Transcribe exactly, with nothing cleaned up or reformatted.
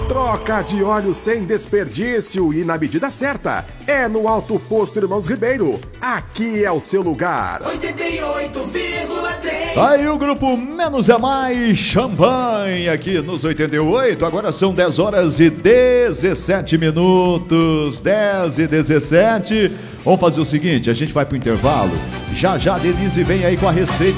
Troca de óleo sem desperdício e na medida certa. É no Alto Posto Irmãos Ribeiro. Aqui é o seu lugar. oitenta e oito vírgula três. Aí o grupo Menos é Mais, champanhe aqui nos oitenta e oito. Agora são dez horas e dezessete minutos. dez e dezessete. Vamos fazer o seguinte, a gente vai pro intervalo. Já já a Denise vem aí com a receita